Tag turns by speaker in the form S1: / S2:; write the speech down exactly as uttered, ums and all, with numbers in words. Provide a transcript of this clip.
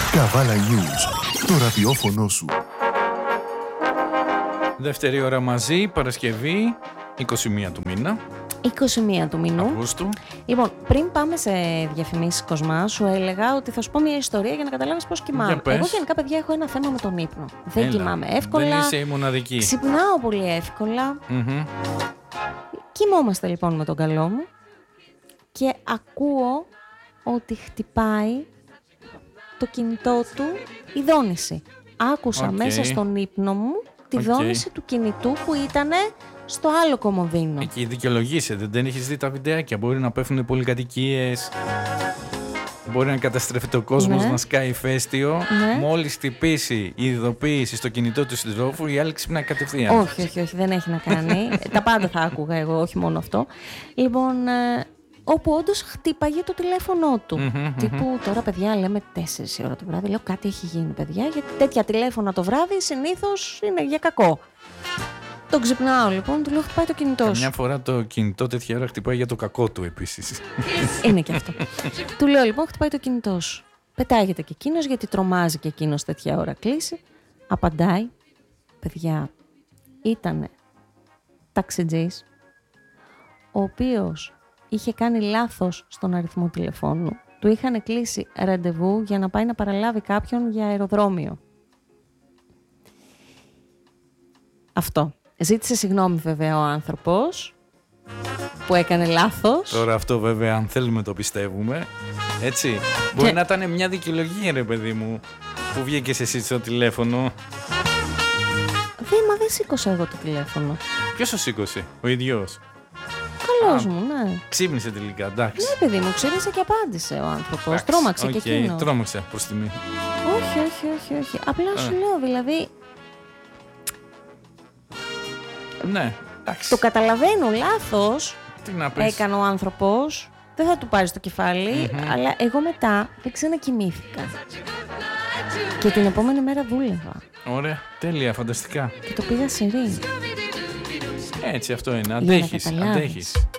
S1: Καβάλα News, το ραδιόφωνο σου.
S2: Δεύτερη ώρα μαζί, Παρασκευή, είκοσι μία του μήνα.
S3: είκοσι μία του μηνού.
S2: Αυγούστου.
S3: Λοιπόν, πριν πάμε σε διαφημίσεις, Κοσμά, σου έλεγα ότι θα σου πω μια ιστορία για να καταλάβεις πώς κοιμάμαι. Εγώ γενικά, παιδιά, έχω ένα θέμα με τον ύπνο. Δεν
S2: Έλα.
S3: κοιμάμαι εύκολα.
S2: Δεν είσαι η μοναδική.
S3: Ξυπνάω πολύ εύκολα.
S2: Mm-hmm.
S3: Κοιμόμαστε λοιπόν με τον καλό μου και ακούω ότι χτυπάει το κινητό του η δόνηση. Άκουσα
S2: Okay.
S3: μέσα στον ύπνο μου τη
S2: Okay.
S3: δόνηση του κινητού που ήταν στο άλλο κομοδίνο.
S2: Εκεί δικαιολογείσαι, δεν, δεν έχεις δει τα βιντεάκια. Μπορεί να πέφτουν πολυκατοικίες, μπορεί να καταστρέφεται ο κόσμος,
S3: Ναι.
S2: να σκάει ηφαίστειο.
S3: Ναι.
S2: Μόλις χτυπήσει η ειδοποίηση στο κινητό του συντρόφου, η άλλη ξυπνάει κατευθείαν.
S3: Όχι, όχι, όχι, δεν έχει να κάνει. Τα πάντα θα άκουγα εγώ, όχι μόνο αυτό. Λοιπόν, ε, όπου όντως χτύπαγε το τηλέφωνό του.
S2: Mm-hmm,
S3: Τύπου
S2: mm-hmm.
S3: τώρα, παιδιά, λέμε τέσσερις η ώρα το βράδυ. Λέω κάτι έχει γίνει, παιδιά, γιατί τέτοια τηλέφωνα το βράδυ συνήθως είναι για κακό. Τον ξυπνάω λοιπόν, του λέω χτυπάει το κινητό σου.
S2: Μια φορά το κινητό τέτοια ώρα χτυπάει για το κακό του επίσης.
S3: Είναι και αυτό. Του λέω λοιπόν χτυπάει το κινητό σου. Πετάγεται και εκείνος γιατί τρομάζει και εκείνος τέτοια ώρα κλείσει. Απαντάει, παιδιά, ήτανε ταξιτζής, ο οποίος είχε κάνει λάθος στον αριθμό τηλεφώνου. Του είχαν κλείσει ραντεβού για να πάει να παραλάβει κάποιον για αεροδρόμιο. Αυτό. Ζήτησε συγγνώμη βέβαια ο άνθρωπος που έκανε λάθος.
S2: Τώρα αυτό βέβαια αν θέλουμε το πιστεύουμε. Έτσι. Και... Μπορεί να ήταν μια δικαιολογία, ρε παιδί μου, που βγήκες εσύ στο τηλέφωνο.
S3: Δεν, μα δεν σήκωσα εγώ το τηλέφωνο.
S2: Ποιος το σήκωσε, ο ίδιος?
S3: Καλός μου, ναι.
S2: Ξύπνησε τελικά, εντάξει.
S3: Ναι, παιδί μου, ξύπνησε και απάντησε ο άνθρωπος.
S2: Εντάξει,
S3: Τρόμαξε
S2: okay,
S3: και εκείνο.
S2: Τρόμαξε προς τιμή.
S3: Όχι, όχι, όχι, όχι. Απλά σου λέω, δηλαδή.
S2: Ναι, εντάξει.
S3: Το καταλαβαίνω, λάθος.
S2: Τι να πεις.
S3: Έκανε ο άνθρωπος. Δεν θα του πάρει στο κεφάλι,
S2: Mm-hmm.
S3: αλλά εγώ μετά δεν ξανακοιμήθηκα. Και την επόμενη μέρα δούλευα.
S2: Ωραία, τέλεια, φανταστικά.
S3: Και το πήγα σε ρί.
S2: Έτσι αυτό είναι,
S3: να
S2: αντέχεις,
S3: καταλάβεις.
S2: αντέχεις.